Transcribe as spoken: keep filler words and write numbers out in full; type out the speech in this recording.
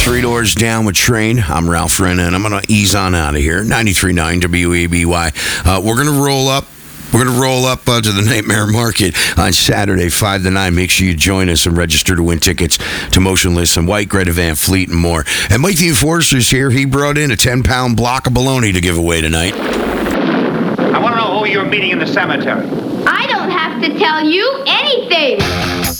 Three Doors Down with Train. I'm Ralph Renna, and I'm going to ease on out of here. ninety-three point nine W A B Y. Uh, we're going to roll up. We're going to roll up uh, to the Nightmare Market on Saturday, five to nine. Make sure you join us and register to win tickets to Motionless and White, Greta Van Fleet, and more. And Mike the Enforcer's here. He brought in a ten-pound block of bologna to give away tonight. I want to know who you're meeting in the cemetery. I don't have to tell you anything.